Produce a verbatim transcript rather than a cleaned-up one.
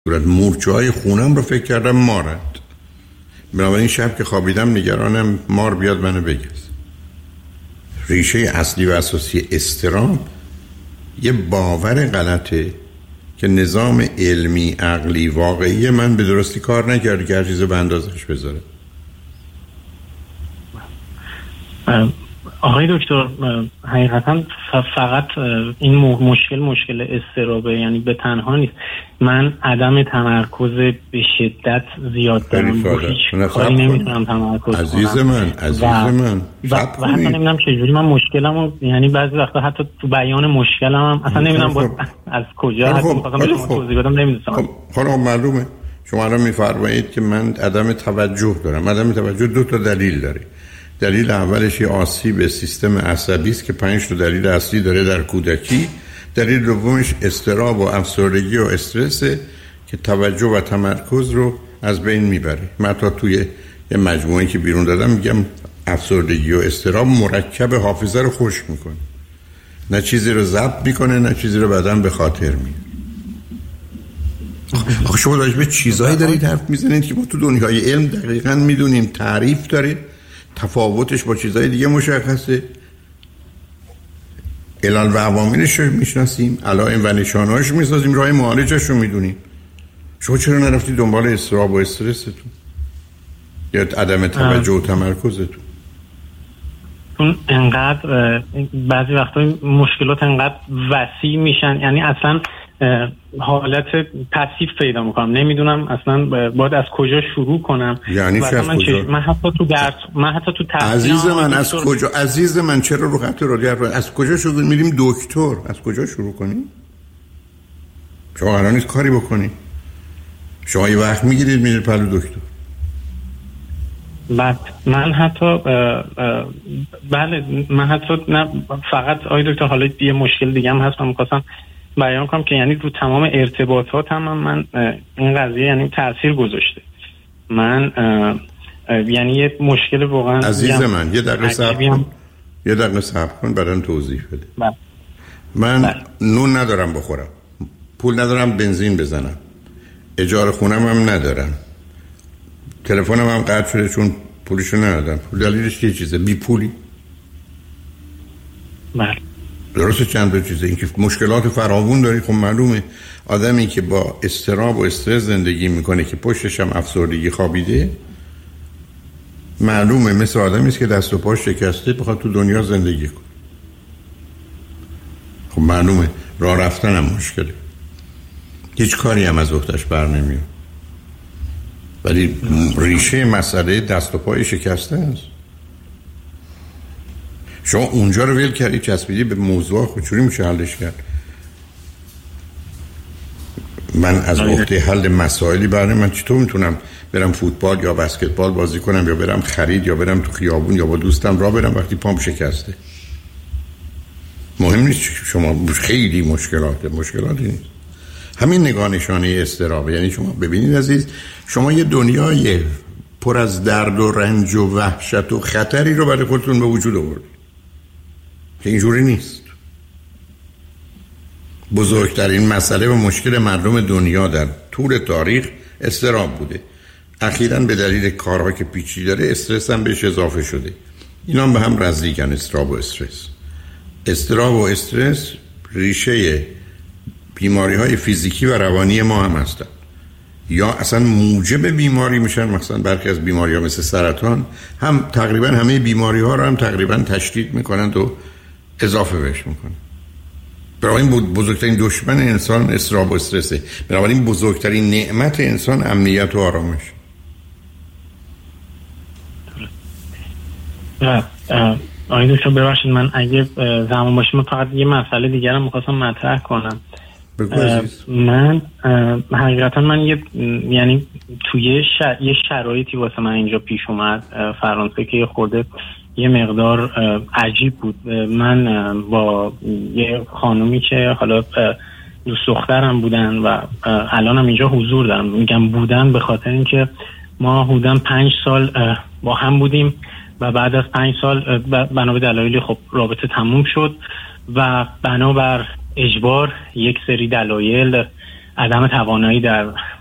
صورت مورچه های خونم رو فکر کردم مارد. بنابراین شب که خوابیدم نگرانم مار بیاد منو بگز. ریشه اصلی و اساسی اضطراب یه باور غلطه که نظام علمی عقلی واقعی من به درستی کار نکرده که هر چیزو به اندازش بذاره. آقای دکتر حقیقتا فقط این مشکل مشکل اضطرابه، یعنی به تنها نیست. من عدم تمرکز به شدت زیاد دارم، هیچ کاری نمیتونم تمرکز کنم. عزیز من عزیز و من و, و حتی نمیدونم چجوری من مشکلمو، یعنی بعضی وقتا حتی تو بیان مشکلم هم اصلا نمیدونم با از کجا حتی می‌خواستم به شما توضیح بدم نمیدونم. خب خب معلومه شما الان میفرمایید که من عدم توجه دارم. عدم توجه دو تا دلیل داره. دلیل اولش یه آسیب سیستم عصبی است که پنج تا دلیل اصلی داره در کودکی. دلیل دومش اضطراب و افسردگی و استرس که توجه و تمرکز رو از بین میبره. من تا توی یه مجموعه‌ای که بیرون دادم میگم افسردگی و اضطراب مرکب حافظه رو خشک میکنه، نه چیزی رو ضبط میکنه نه چیزی رو بعداً به خاطر میاره. آخه شما راجع به چیزایی دارید حرف میزنید که ما تو دنیای علم دقیقاً میدونیم، تعریف دارید، تفاوتش با چیزهای دیگه مشخصه، علل و عواملش رو میشناسیم، علائم و نشانه‌هاش رو میسازیم، راه معالجش رو میدونیم. شما چرا نرفتید دنبال اضطراب و استرستون یا عدم توجه و تمرکزتون؟ چون انقدر بعضی وقتا مشکلات انقدر وسیع میشن، یعنی اصلا حالت پسیو پیدا میکنم، نمیدونم اصلا باید از کجا شروع کنم. یعنی چه من, کجا؟ من حتی تو درس من حتی تو تحصیل عزیز من از کجا عزیز من چرا رو خط رادیو از کجا شروع میریم دکتر؟ از کجا شروع کنیم؟ شما قرار نیست کاری بکنید. شما یه وقت میگیرید میرید پلو دکتر. بعد من حتی اه اه بله من حتی نه فقط آقای دکتر حالا یه مشکل دیگه هم هست، من می‌خواستم بیان کنم که یعنی رو تمام ارتباطات هم من این قضیه یعنی تأثیر گذاشته. من یعنی یه مشکل واقعا عزیز من یه دقیقه صبر کن یه دقیقه صبر کن بعداً توضیح بده. بله. من بله. نون ندارم بخورم، پول ندارم بنزین بزنم، اجاره خونم هم ندارم، تلفنم هم قطع شده چون پولشو ندادم. دلیلش چه چیزه؟ بی پولی؟ بله. درسته چند تا چیزه. این که مشکلات فراوون داری. خب معلومه آدمی که با اضطراب و استرس زندگی میکنه که پشتش هم افسردگی خوابیده، معلومه مثل آدمی است که دست و پاش شکسته بخواد تو دنیا زندگی کنه. خب معلومه راه رفتن هم مشکله، هیچ کاری هم از وقتش بر نمیاد. ولی ریشه مسئله دست و پای شکسته است. شما اونجا رو ول کردی چسبیدی به موضوع، خود چوری میشه حلش کرد؟ من از عهده حل مسائلی برای من چطور میتونم برم فوتبال یا بسکتبال بازی کنم یا برم خرید یا برم تو خیابون یا با دوستم راه برم وقتی پام شکسته؟ مهم نیست شما خیلی مشکلاته مشکلاتی نیست. همین نگاه نشانه اضطرابه. یعنی شما ببینید عزیز، شما یه دنیای پر از درد و رنج و وحشت و خطری رو برای خودتون به وجود آوردید که اینجوری نیست. بزرگترین مسئله و مشکل مردم دنیا در طول تاریخ اضطراب بوده. اخیراً به دلیل کارها که پیچیده داره استرس هم بهش اضافه شده. اینا هم به هم نزدیکن، اضطراب و استرس. اضطراب و استرس ریشه بیماری های فیزیکی و روانی ما هم هستن، یا اصلا موجب بیماری میشن. مثلا برخی از بیماری ها مثل سرطان هم تقریبا همه بیماری ها رو هم تقریبا تشدید میکنند و اضافه بهش میکنن. بنابراین بزرگترین دشمن انسان اضطراب و استرسه. بنابراین بزرگترین نعمت انسان امنیت و آرامش. آقای دکتر ببخشید من اگه زمان باشه من فقط یه مسئله دیگر هم میخواستم مطرح کنم. من حقیقتا من یه یعنی توی شر... یه شرایطی واسه من اینجا پیش اومد فرانسه که یه خورده یه مقدار عجیب بود. من با یه خانومی که حالا دوست دخترم بودن و الانم اینجا حضور دارم، میگم بودن به خاطر اینکه ما حدوداً پنج سال با هم بودیم و بعد از پنج سال بنا به دلایلی خب رابطه تموم شد و بنابر اجبار یک سری دلایل عدم توانایی در